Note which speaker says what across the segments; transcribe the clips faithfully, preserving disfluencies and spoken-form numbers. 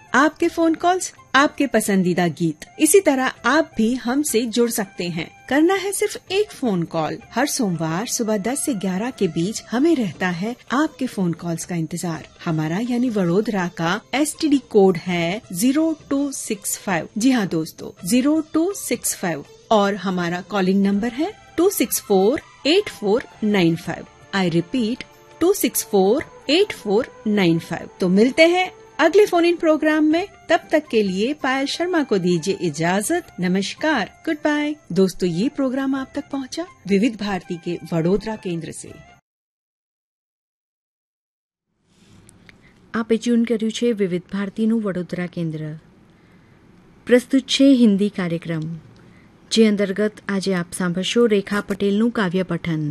Speaker 1: आपके phone calls, आपके पसंदीदा गीत। इसी तरह आप भी हमसे जुड़ सकते हैं। करना है सिर्फ एक फोन कॉल। हर सोमवार सुबह दस से ग्यारह के बीच हमें रहता है आपके फोन कॉल्स का इंतजार। हमारा यानी वडोदरा का एस टी डी कोड है जीरो टू सिक्स फाइव। जी हाँ दोस्तों, जीरो टू सिक्स फाइव। और हमारा कॉलिंग नंबर है to six four eight four nine five. I repeat, to six four eight four nine five. तो मिलते हैं अगले फोन इन प्रोग्राम में। तब तक के लिए पायल शर्मा को दीजिए इजाजत। नमस्कार, गुड बाय। दोस्तों, ये प्रोग्राम आप तक पहुंचा विविध भारती के वडोदरा केंद्र से।
Speaker 2: આપે ટ્યુન કર્યું છે વિવિધ ભારતીનું વડોદરા કેન્દ્ર. પ્રસ્તુત છે હિન્દી કાર્યક્રમ, જે અંતર્ગત આજે આપ સાંભળશો રેખા પટેલનું કાવ્ય પઠન.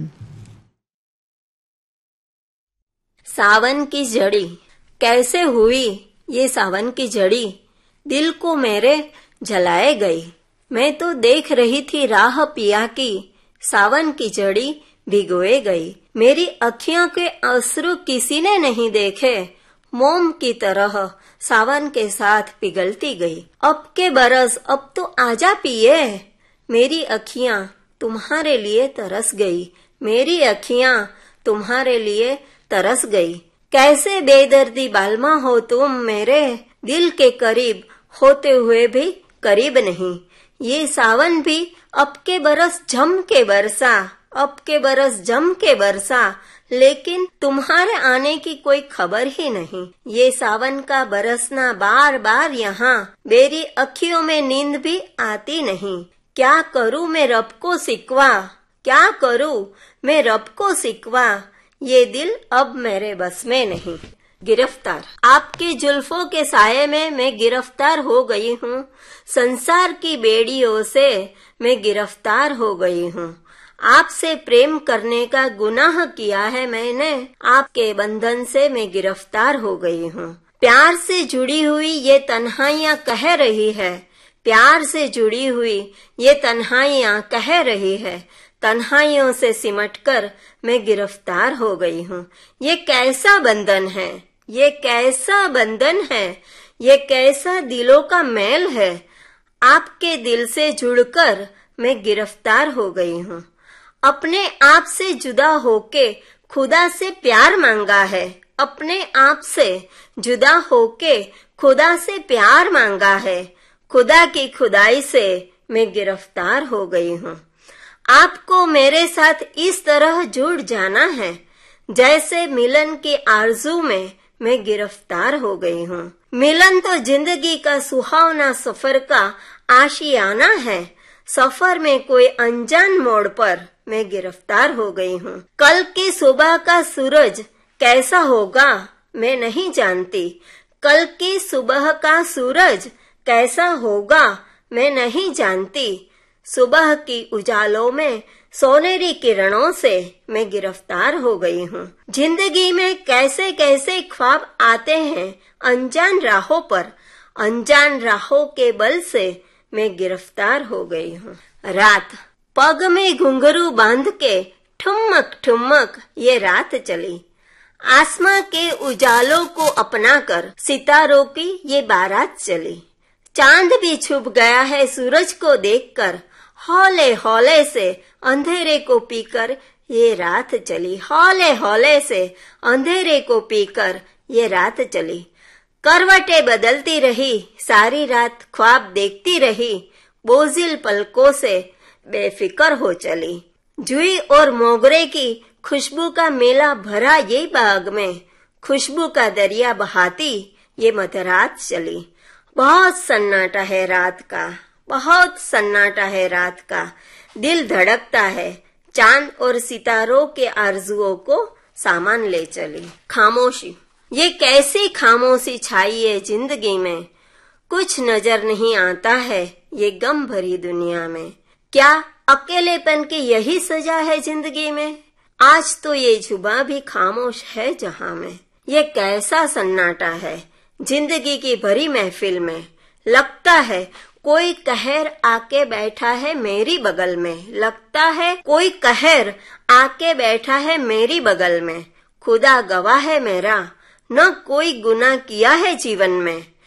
Speaker 3: सावन की जड़ी कैसे हुई ये सावन की जड़ी, दिल को मेरे जलाए गई। मैं तो देख रही थी राह पिया की, सावन की जड़ी भिगोए गई। मेरी अखियों के अश्रु किसी ने नहीं देखे, मोम की तरह सावन के साथ पिघलती गई। अब के बरस अब तो आजा पिए, मेरी अखियां तुम्हारे लिए तरस गई। मेरी अखियां तुम्हारे लिए तरस गई। कैसे बेदर्दी बालमा हो तुम मेरे, दिल के करीब होते हुए भी करीब नहीं। ये सावन भी अब के बरस जम के बरसा, अब के बरस जम के बरसा, लेकिन तुम्हारे आने की कोई खबर ही नहीं। ये सावन का बरसना बार बार यहाँ, मेरी अखियों में नींद भी आती नहीं। क्या करूँ मैं रब को सिकवा, क्या करूँ मैं रब को सिकवा, ये दिल अब मेरे बस में नहीं। गिरफ्तार, आपके जुल्फों के साये में मैं गिरफ्तार हो गई हूँ। संसार की बेड़ियों से मैं गिरफ्तार हो गई हूँ। आपसे प्रेम करने का गुनाह किया है मैंने, आपके बंधन से मैं गिरफ्तार हो गई हूँ। प्यार से जुड़ी हुई ये तन्हाइयाँ कह रही है, प्यार से जुड़ी हुई ये तन्हाइयाँ कह रही है, तन्हाइयों से सिमटकर मैं गिरफ्तार हो गई हूँ। ये कैसा बंधन है, ये कैसा बंधन है, ये कैसा दिलों का मेल है। आपके दिल से जुड़कर मैं गिरफ्तार हो गई हूँ। अपने आप से जुदा होके खुदा से प्यार मांगा है, अपने आप से जुदा होके खुदा से प्यार मांगा है। खुदा की खुदाई से मैं गिरफ्तार हो गई हूँ। आपको मेरे साथ इस तरह जुड़ जाना है, जैसे मिलन के आरज़ू में मैं गिरफ्तार हो गई हूँ। मिलन तो जिंदगी का सुहावना सफर का आशियाना है, सफर में कोई अनजान मोड़ पर मैं गिरफ्तार हो गई हूँ। कल की सुबह का सूरज कैसा होगा मैं नहीं जानती, कल की सुबह का सूरज कैसा होगा मैं नहीं जानती। सुबह की उजालों में सोनेरी किरणों से मैं गिरफ्तार हो गई हूँ। जिंदगी में कैसे कैसे ख्वाब आते हैं अनजान राहों पर, अनजान राहों के बल से मैं गिरफ्तार हो गई हूँ। रात, पग में घुंघरू बांध के ठुमक ठुमक ये रात चली। आसमां के उजालों को अपनाकर सितारों की ये बारात चली। चांद भी छुप गया है सूरज को देखकर, हौले हौले से अंधेरे को पीकर ये रात चली। हौले हौले से अंधेरे को पीकर ये रात चली। करवटें बदलती रही, सारी रात ख्वाब देखती रही, बोझिल पलकों से बेफिक्र हो चली। जुई और मोगरे की खुशबू का मेला भरा ये बाग में, खुशबू का दरिया बहाती ये मध्यरात चली। बहुत सन्नाटा है रात का, बहुत सन्नाटा है रात का, दिल धड़कता है, चांद और सितारों के आरजुओं को सामान ले चली। खामोशी, ये कैसी खामोशी छाई है जिंदगी में, कुछ नजर नहीं आता है ये गम भरी दुनिया में। क्या अकेलेपन की यही सजा है जिंदगी में, आज तो ये जुबां भी खामोश है जहां में। ये कैसा सन्नाटा है जिंदगी की भरी महफिल में, लगता है कोई कहर आके बैठा है मेरी बगल में, लगता है कोई कहर आके बैठा है मेरी बगल में। खुदा गवाह है मेरा, न कोई गुनाह किया है जीवन में,